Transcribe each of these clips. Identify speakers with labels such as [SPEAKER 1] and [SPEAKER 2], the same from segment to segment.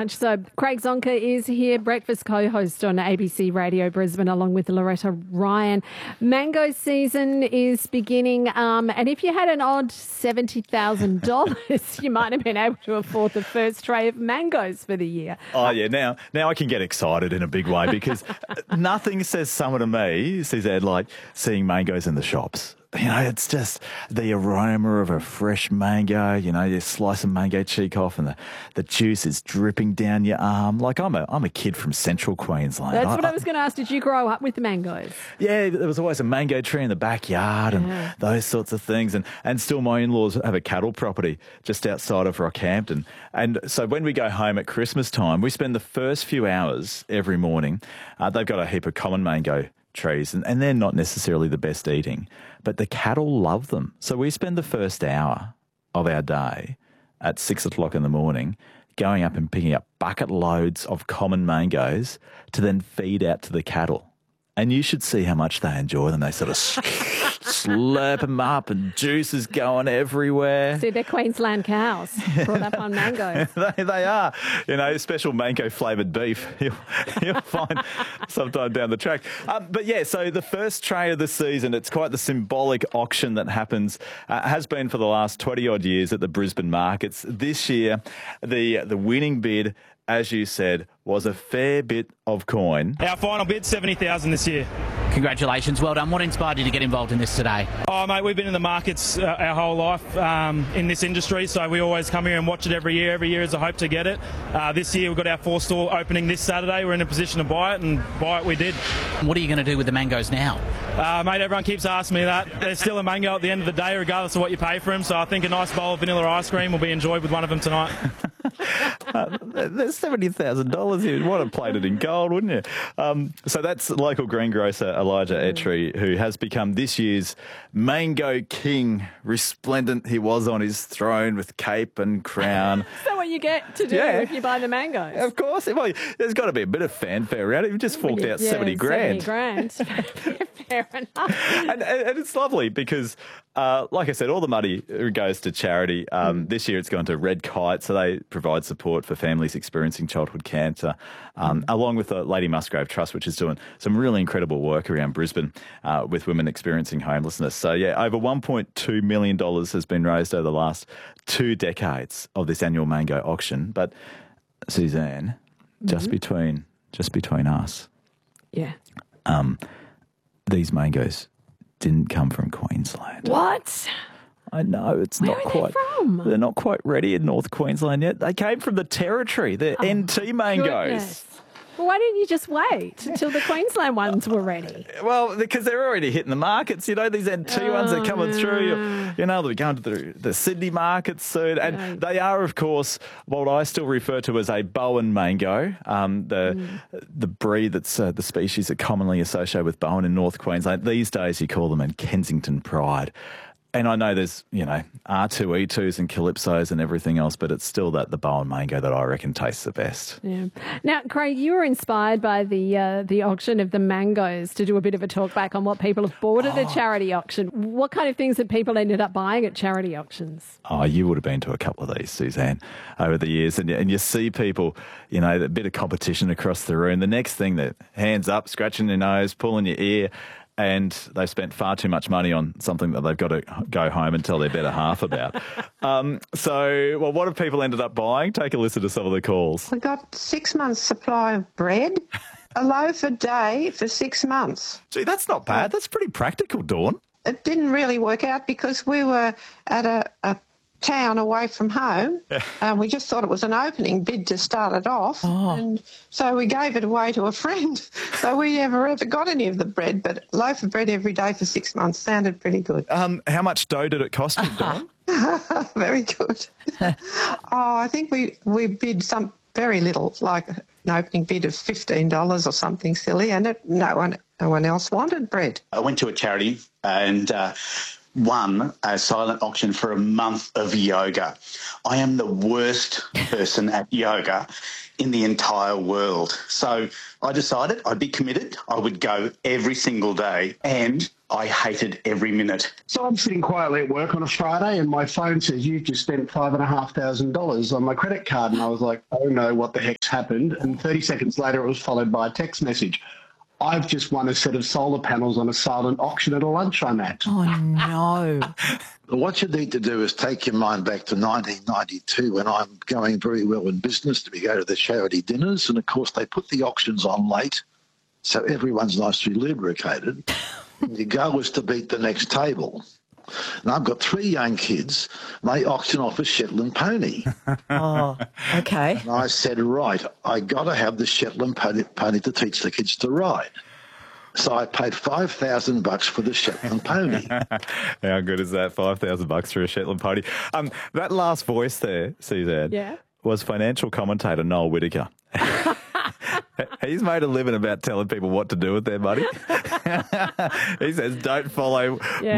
[SPEAKER 1] much. So Craig Zonka is here, breakfast co-host on ABC Radio Brisbane, along with Loretta Ryan. Mango season is beginning, and if you had an odd $70,000, you might have been able to afford the first tray of mangoes for the year.
[SPEAKER 2] Oh, yeah. Now I can get excited in a big way because nothing says summer to me, Suzanne, like seeing mangoes in the shops. You know, it's just the aroma of a fresh mango. You know, you slice a mango cheek off and the juice is dripping down your arm. Like I'm a kid from central Queensland.
[SPEAKER 1] That's what I was going to ask. Did you grow up with the mangoes?
[SPEAKER 2] Yeah, there was always a mango tree in the backyard and those sorts of things. And still my in-laws have a cattle property just outside of Rockhampton. And so when we go home at Christmas time, we spend the first few hours every morning. They've got a heap of common mango trees and they're not necessarily the best eating, but the cattle love them. So we spend the first hour of our day at 6 o'clock in the morning going up and picking up bucket loads of common mangoes to then feed out to the cattle. And you should see how much they enjoy them. They sort of slurp them up and juice is going everywhere.
[SPEAKER 1] See, they're Queensland cows brought up on mangoes.
[SPEAKER 2] They are. You know, special mango flavoured beef you'll find sometime down the track. But yeah, so the first tray of the season, it's quite the symbolic auction that happens, has been for the last 20-odd years at the Brisbane markets. This year, the winning bid, as you said, was a fair bit of coin.
[SPEAKER 3] Our final bid, $70,000 this year.
[SPEAKER 4] Congratulations, well done. What inspired you to get involved in this today?
[SPEAKER 3] Oh, mate, we've been in the markets our whole life in this industry, so we always come here and watch it every year. Every year is a hope to get it. This year we've got our 4-store opening this Saturday. We're in a position to buy it, and buy it we did.
[SPEAKER 4] What are you going to do with the mangoes now?
[SPEAKER 3] Mate, everyone keepps asking me that. There's still a mango at the end of the day, regardless of what you pay for them, so I think a nice bowl of vanilla ice cream will be enjoyed with one of them tonight.
[SPEAKER 2] There's $70,000. You'd want to plate it in gold, wouldn't you? So that's local greengrocer Elijah Etri, who has become this year's Mango King. Resplendent he was on his throne with cape and crown.
[SPEAKER 1] Is that what you get to do if you buy the mangoes?
[SPEAKER 2] Of course. Well, there's got to be a bit of fanfare around it. You've just forked out 70 grand.
[SPEAKER 1] 70 grand. Fair enough.
[SPEAKER 2] And it's lovely because, like I said, all the money goes to charity. This year it's gone to Red Kite, so they provide support for families experiencing childhood cancer, along with the Lady Musgrave Trust, which is doing some really incredible work around Brisbane with women experiencing homelessness. So, yeah, over $1.2 million has been raised over the last 2 decades of this annual mango auction. But, Suzanne, just between us, these mangoes didn't come from Queensland.
[SPEAKER 1] What?
[SPEAKER 2] I know, it's
[SPEAKER 1] Where
[SPEAKER 2] not
[SPEAKER 1] are
[SPEAKER 2] quite.
[SPEAKER 1] they from?
[SPEAKER 2] They're not quite ready in North Queensland yet. They came from the Territory. They're NT mangoes.
[SPEAKER 1] Goodness. Well, why didn't you just wait until the Queensland ones were ready?
[SPEAKER 2] Well, because they're already hitting the markets. You know, these NT ones are coming through. You know, they're going to the Sydney markets soon. And they are, of course, what I still refer to as a Bowen mango, the breed that's the species that commonly associated with Bowen in North Queensland. These days you call them a Kensington Pride. And I know there's, you know, R2E2s and Calypsos and everything else, but it's still the Bowen mango that I reckon tastes the best.
[SPEAKER 1] Yeah. Now, Craig, you were inspired by the auction of the mangoes to do a bit of a talk back on what people have bought at a charity auction. What kind of things have people ended up buying at charity auctions?
[SPEAKER 2] Oh, you would have been to a couple of these, Suzanne, over the years. And you see people, you know, a bit of competition across the room. The next thing, that hands up, scratching your nose, pulling your ear, and they've spent far too much money on something that they've got to go home and tell their better half about. So what have people ended up buying? Take a listen to some of the calls.
[SPEAKER 5] We got 6 months' supply of bread, a loaf a day for 6 months.
[SPEAKER 2] Gee, that's not bad. That's pretty practical, Dawn.
[SPEAKER 5] It didn't really work out because we were at a town away from home. We just thought it was an opening bid to start it off. And so we gave it away to a friend. So we never ever got any of the bread, but a loaf of bread every day for 6 months sounded pretty good.
[SPEAKER 2] How much dough did it cost you, Dawn?
[SPEAKER 5] Very good. I think we bid some very little, like an opening bid of $15 or something silly, and no one else wanted bread.
[SPEAKER 6] I went to a charity and won a silent auction for a month of yoga. I am the worst person at yoga in the entire world. So I decided I'd be committed. I would go every single day, and I hated every minute.
[SPEAKER 7] So I'm sitting quietly at work on a Friday and my phone says, you've just spent $5,500 on my credit card. And I was like, oh no, what the heck's happened? And 30 seconds later, it was followed by a text message. I've just won a set of solar panels on a silent auction at a lunch I'm at.
[SPEAKER 8] Oh, no.
[SPEAKER 9] What you need to do is take your mind back to 1992 when I'm going very well in business. We go to the charity dinners, and, of course, they put the auctions on late, so everyone's nicely lubricated. And your goal is to beat the next table. And I've got 3 young kids, and they auction off a Shetland pony.
[SPEAKER 8] Oh, okay.
[SPEAKER 9] And I said, right, I got to have the Shetland pony to teach the kids to ride. So I paid $5,000 for the Shetland pony.
[SPEAKER 2] How good is that? $5,000 for a Shetland pony. That last voice there, Suzanne, was financial commentator Noel Whittaker. He's made a living about telling people what to do with their money. He says, don't follow,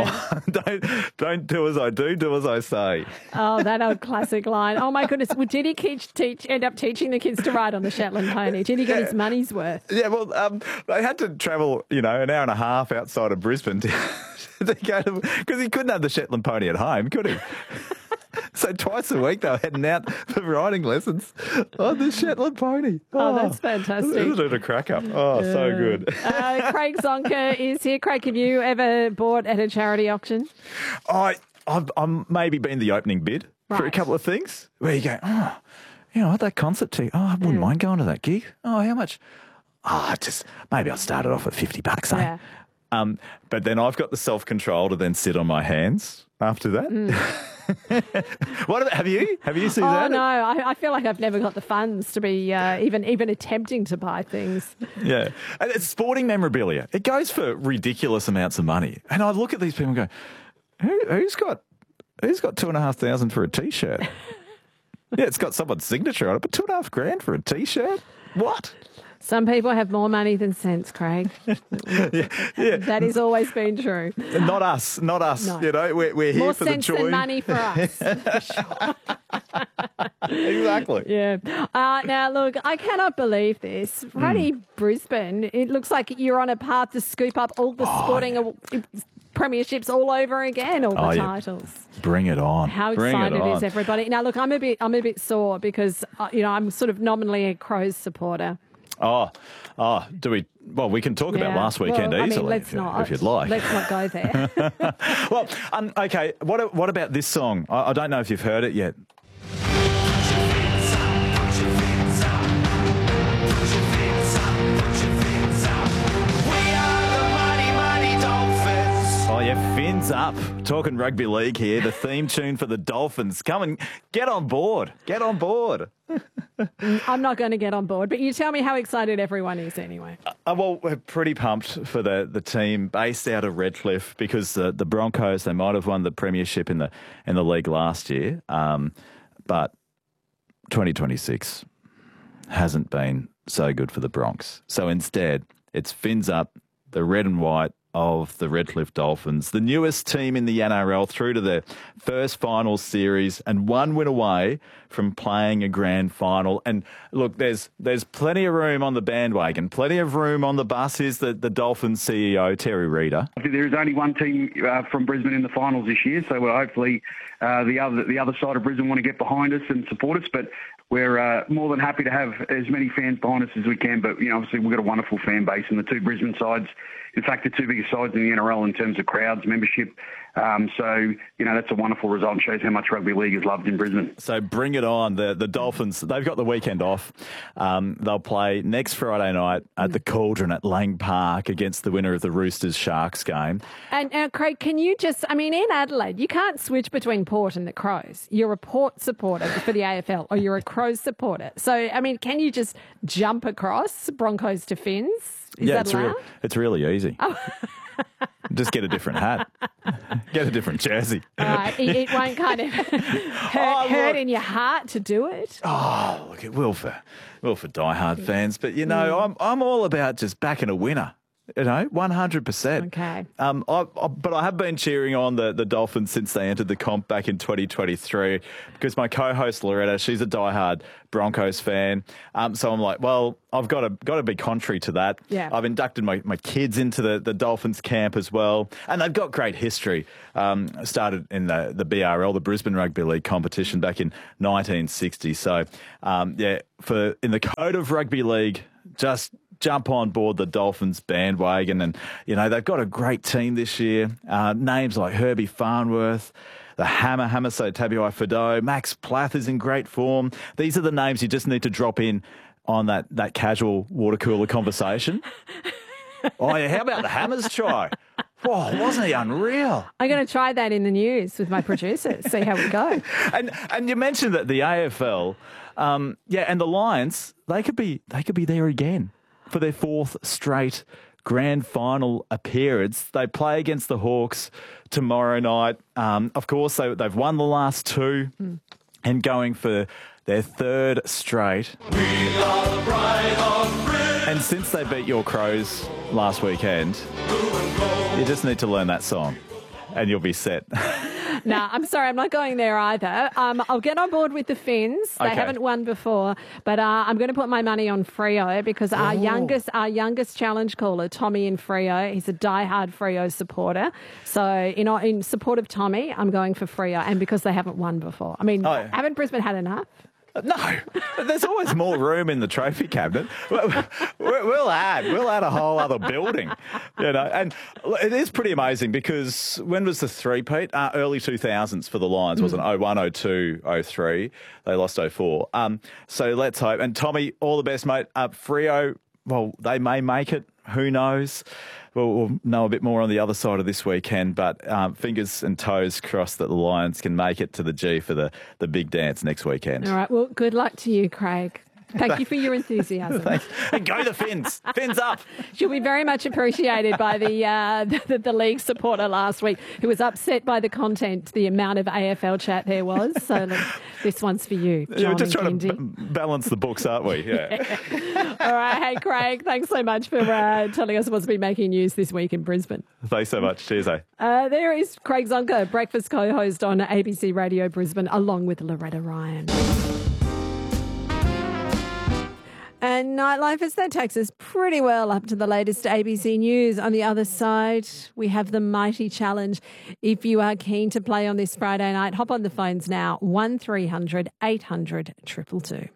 [SPEAKER 2] don't do as I do as I say.
[SPEAKER 1] Oh, that old classic line. Oh, my goodness. Well, did he end up teaching the kids to ride on the Shetland pony? Did he get his money's worth?
[SPEAKER 2] Yeah, well, they had to travel, an hour and a half outside of Brisbane to go to, because he couldn't have the Shetland pony at home, could he? So twice a week they were heading out for riding lessons on the Shetland pony.
[SPEAKER 1] Oh, that's fantastic.
[SPEAKER 2] Isn't it a cracker? Oh, so good.
[SPEAKER 1] Craig Zonker is here. Craig, have you ever bought at a charity auction?
[SPEAKER 2] I've maybe been the opening bid for a couple of things where you go, at that concert too. Oh, I wouldn't mind going to that gig. Oh, how much? Maybe I'll start it off at $50, eh?
[SPEAKER 1] Yeah.
[SPEAKER 2] But then I've got the self-control to then sit on my hands after that. Have you? Have you seen that?
[SPEAKER 1] Oh, no. I feel like I've never got the funds to be even attempting to buy things.
[SPEAKER 2] Yeah. And it's sporting memorabilia. It goes for ridiculous amounts of money. And I look at these people and go, who's got $2,500 for a T-shirt? Yeah, it's got someone's signature on it, but $2,500 for a T-shirt? What?
[SPEAKER 1] Some people have more money than sense, Craig.
[SPEAKER 2] Yeah.
[SPEAKER 1] That has always been true.
[SPEAKER 2] Not us.
[SPEAKER 1] No.
[SPEAKER 2] We're here
[SPEAKER 1] more
[SPEAKER 2] for the joy.
[SPEAKER 1] More sense than money for us.
[SPEAKER 2] Exactly.
[SPEAKER 1] Yeah. Now, look, I cannot believe this. Rugby Brisbane, it looks like you're on a path to scoop up all the sporting premierships all over again, all the titles.
[SPEAKER 2] Bring it on.
[SPEAKER 1] How excited is everybody? Now, look, I'm a bit sore because, I'm sort of nominally a Crows supporter.
[SPEAKER 2] Do we? Well, we can talk about last weekend easily if you'd like.
[SPEAKER 1] Let's not go there.
[SPEAKER 2] Well, okay. What about this song? I don't know if you've heard it yet. Oh, yeah, fins up. Talking rugby league here. The theme tune for the Dolphins. Come and get on board. Get on board.
[SPEAKER 1] I'm not going to get on board, but you tell me how excited everyone is anyway.
[SPEAKER 2] Well, we're pretty pumped for the team based out of Redcliffe because the Broncos, they might have won the premiership in the league last year, but 2026 hasn't been so good for the Bronx. So instead, it's fins up, the red and white of the Redcliffe Dolphins, the newest team in the NRL through to their first finals series and one win away from playing a grand final. And look, there's plenty of room on the bandwagon, plenty of room on the bus. Here's the Dolphins CEO, Terry Reader.
[SPEAKER 10] There is only one team from Brisbane in the finals this year, so hopefully the other side of Brisbane want to get behind us and support us, but we're more than happy to have as many fans behind us as we can. But, obviously we've got a wonderful fan base, and the two Brisbane sides, in fact, the two biggest sides in the NRL in terms of crowds, membership. So, that's a wonderful result and shows how much rugby league is loved in Brisbane.
[SPEAKER 2] So bring it on. The Dolphins, they've got the weekend off. They'll play next Friday night at the Cauldron at Lang Park against the winner of the Roosters-Sharks game. And
[SPEAKER 1] Craig, can you in Adelaide, you can't switch between Port and the Crows. You're a Port supporter for the AFL or you're a Crows supporter. So, can you just jump across Broncos to Finns? Is that allowed?
[SPEAKER 2] It's really easy. Oh. Just get a different hat. Get a different jersey.
[SPEAKER 1] It won't kind of hurt in your heart to do it.
[SPEAKER 2] Oh, look, it will for diehard fans. But, I'm all about just backing a winner. 100%.
[SPEAKER 1] Okay.
[SPEAKER 2] But I have been cheering on the Dolphins since they entered the comp back in 2023 because my co-host Loretta, she's a diehard Broncos fan. So I'm like, well, I've got to be contrary to that.
[SPEAKER 1] Yeah.
[SPEAKER 2] I've inducted my kids into the Dolphins camp as well, and they've got great history. Started in the BRL, the Brisbane Rugby League competition back in 1960. So in the code of rugby league, just jump on board the Dolphins bandwagon. And, they've got a great team this year. Names like Herbie Farnworth, the Hammer, so Tabuai Fido, Max Plath is in great form. These are the names you just need to drop in on that casual water cooler conversation. Oh, yeah, how about the Hammer's try? Whoa, wasn't he unreal?
[SPEAKER 1] I'm going to try that in the news with my producers, see how we go.
[SPEAKER 2] And you mentioned that the AFL, and the Lions, they could be there again for their fourth straight grand final appearance. They play against the Hawks tomorrow night. Of course, they've won the last two and going for their third straight. We are the pride of Britain. And since they beat your Crows last weekend, you just need to learn that song and you'll be set.
[SPEAKER 1] No, I'm sorry, I'm not going there either. I'll get on board with the Finns. They haven't won before, but I'm going to put my money on Freo because our youngest challenge caller, Tommy in Freo, he's a diehard Freo supporter. So, in support of Tommy, I'm going for Freo, and because they haven't won before. I mean, haven't Brisbane had enough?
[SPEAKER 2] No, there's always more room in the trophy cabinet. We'll add a whole other building, And it is pretty amazing because when was the three-peat? Early 2000s for the Lions, wasn't it? 01, 02, 03. They lost 04. So let's hope. And Tommy, all the best, mate. Freo, well, they may make it. Who knows? We'll know a bit more on the other side of this weekend, but fingers and toes crossed that the Lions can make it to the G for the big dance next weekend.
[SPEAKER 1] All right. Well, good luck to you, Craig. Thank you for your enthusiasm.
[SPEAKER 2] Thanks. And go the Finns. Fins up.
[SPEAKER 1] She'll be very much appreciated by the league supporter last week who was upset by the content, the amount of AFL chat there was. So look, this one's for you, John.
[SPEAKER 2] We're just trying to balance the books, aren't we? Yeah.
[SPEAKER 1] All right. Hey, Craig, thanks so much for telling us what's been making news this week in Brisbane.
[SPEAKER 2] Thanks so much. Cheers, eh?
[SPEAKER 1] There is Craig Zonka, breakfast co-host on ABC Radio Brisbane, along with Loretta Ryan. And nightlife, as that takes us pretty well up to the latest ABC News. On the other side, we have the mighty challenge. If you are keen to play on this Friday night, hop on the phones now, 1300 800 222.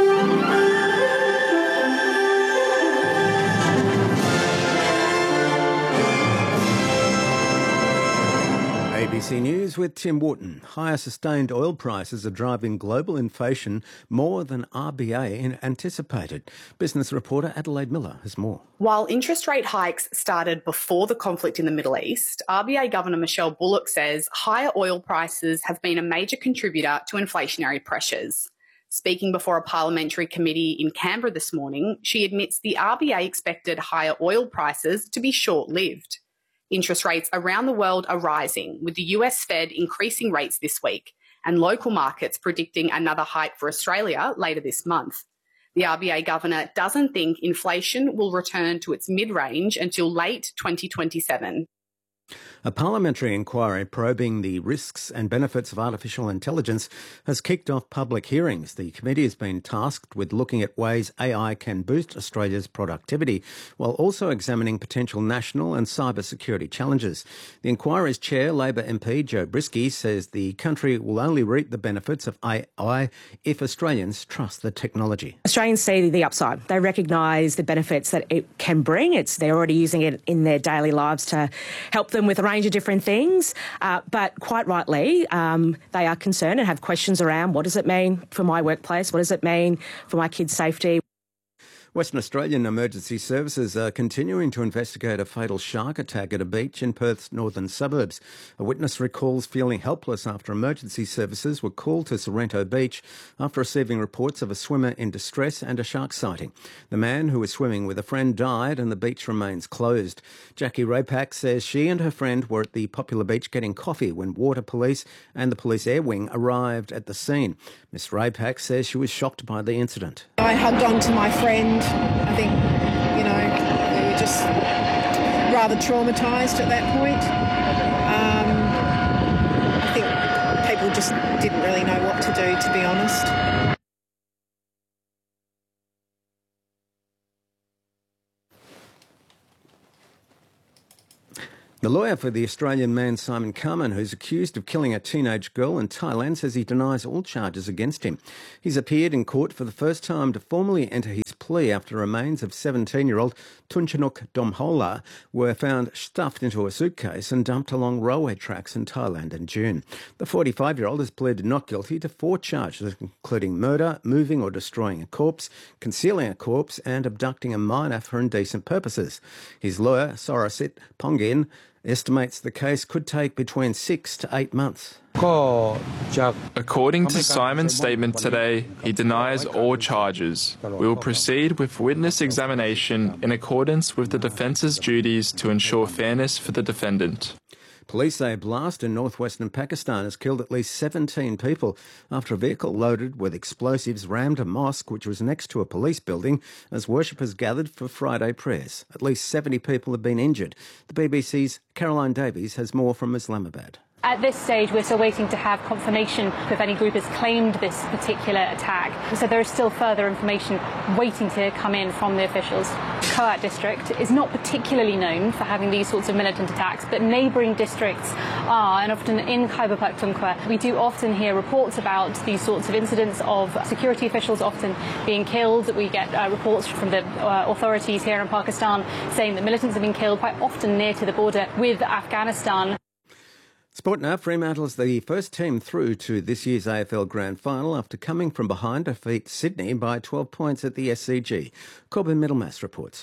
[SPEAKER 11] ABC News with Tim Wharton. Higher sustained oil prices are driving global inflation more than RBA anticipated. Business reporter Adelaide Miller has more.
[SPEAKER 12] While interest rate hikes started before the conflict in the Middle East, RBA Governor Michelle Bullock says higher oil prices have been a major contributor to inflationary pressures. Speaking before a parliamentary committee in Canberra this morning, she admits the RBA expected higher oil prices to be short-lived. Interest rates around the world are rising, with the US Fed increasing rates this week and local markets predicting another hike for Australia later this month. The RBA governor doesn't think inflation will return to its mid-range until late 2027.
[SPEAKER 11] A parliamentary inquiry probing the risks and benefits of artificial intelligence has kicked off public hearings. The committee has been tasked with looking at ways AI can boost Australia's productivity, while also examining potential national and cyber security challenges. The inquiry's chair, Labor MP Joe Brisky, says the country will only reap the benefits of AI if Australians trust the technology.
[SPEAKER 13] Australians see the upside. They recognise the benefits that it can bring. They're already using it in their daily lives to help them with a range of different things, but quite rightly, they are concerned and have questions around what does it mean for my workplace, what does it mean for my kids' safety.
[SPEAKER 11] Western Australian Emergency Services are continuing to investigate a fatal shark attack at a beach in Perth's northern suburbs. A witness recalls feeling helpless after emergency services were called to Sorrento Beach after receiving reports of a swimmer in distress and a shark sighting. The man who was swimming with a friend died and the beach remains closed. Jackie Rapak says she and her friend were at the popular beach getting coffee when water police and the police air wing arrived at the scene. Miss Rapak says she was shocked by the incident.
[SPEAKER 14] I hugged on to my friend. I think, we were just rather traumatised at that point. I think people just didn't really know what to do, to be honest.
[SPEAKER 11] The lawyer for the Australian man Simon Carman, who's accused of killing a teenage girl in Thailand, says he denies all charges against him. He's appeared in court for the first time to formally enter his plea after remains of 17-year-old Tunchanuk Domhola were found stuffed into a suitcase and dumped along railway tracks in Thailand in June. The 45-year-old has pleaded not guilty to 4 charges, including murder, moving or destroying a corpse, concealing a corpse and abducting a minor for indecent purposes. His lawyer, Sorasit Pongin, estimates the case could take between 6 to 8 months.
[SPEAKER 15] According to Simon's statement today, he denies all charges. We will proceed with witness examination in accordance with the defence's duties to ensure fairness for the defendant.
[SPEAKER 11] Police say a blast in northwestern Pakistan has killed at least 17 people after a vehicle loaded with explosives rammed a mosque which was next to a police building as worshippers gathered for Friday prayers. At least 70 people have been injured. The BBC's Caroline Davies has more from Islamabad.
[SPEAKER 16] At this stage, we're still waiting to have confirmation if any group has claimed this particular attack. So there is still further information waiting to come in from the officials. Kohat district is not particularly known for having these sorts of militant attacks, but neighbouring districts are, and often in Khyber Pakhtunkhwa, we do often hear reports about these sorts of incidents of security officials often being killed. We get reports from the authorities here in Pakistan saying that militants have been killed quite often near to the border with Afghanistan.
[SPEAKER 11] Sport now. Fremantle is the first team through to this year's AFL Grand Final after coming from behind to defeat Sydney by 12 points at the SCG. Corbin Middlemass reports.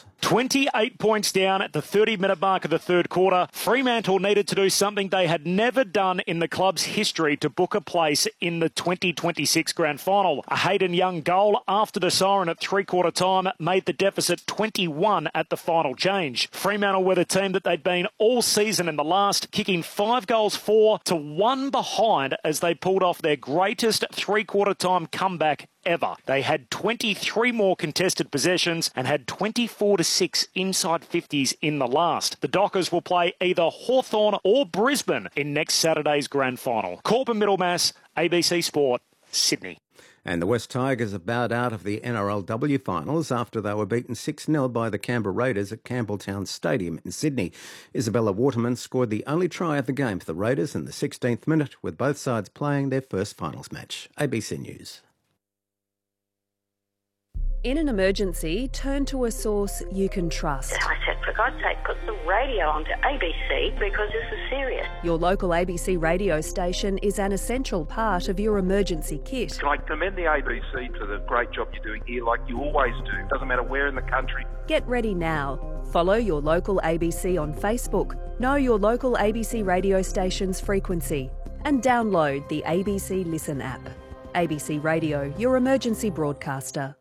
[SPEAKER 17] 28 points down at the 30-minute mark of the third quarter. Fremantle needed to do something they had never done in the club's history to book a place in the 2026 Grand Final. A Hayden Young goal after the siren at three-quarter time made the deficit 21 at the final change. Fremantle were the team that they'd been all season in the last, kicking 5 goals 4 to 1 behind as they pulled off their greatest three-quarter time comeback ever. They had 23 more contested possessions and had 24-6 inside 50s in the last. The Dockers will play either Hawthorn or Brisbane in next Saturday's Grand Final. Corbin Middlemass, ABC Sport, Sydney.
[SPEAKER 11] And the West Tigers have bowed out of the NRLW finals after they were beaten 6-0 by the Canberra Raiders at Campbelltown Stadium in Sydney. Isabella Waterman scored the only try of the game for the Raiders in the 16th minute, with both sides playing their first finals match. ABC News.
[SPEAKER 18] In an emergency, turn to a source you can trust.
[SPEAKER 19] I said, for God's sake, put the radio onto ABC because this is serious.
[SPEAKER 18] Your local ABC radio station is an essential part of your emergency kit.
[SPEAKER 20] Can I commend the ABC for the great job you're doing here, like you always do? Doesn't matter where in the country.
[SPEAKER 18] Get ready now. Follow your local ABC on Facebook. Know your local ABC radio station's frequency. And download the ABC Listen app. ABC Radio, your emergency broadcaster.